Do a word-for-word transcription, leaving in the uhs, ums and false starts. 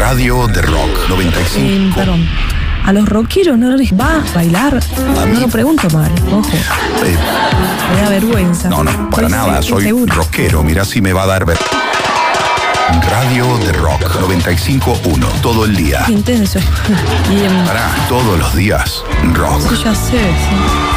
Radio de Rock noventa y cinco. Eh, perdón. A los rockeros no les va a bailar. A mí- No lo pregunto mal, ojo. Eh, Me da vergüenza. no, no, para Estoy nada. se- Soy segura. rockero. Mirá si me va a dar ver. Radio de Rock noventa y cinco punto uno. Todo el día. Intenso. Y en... Pará, todos los días. Rock. Sí, ya sé, sí.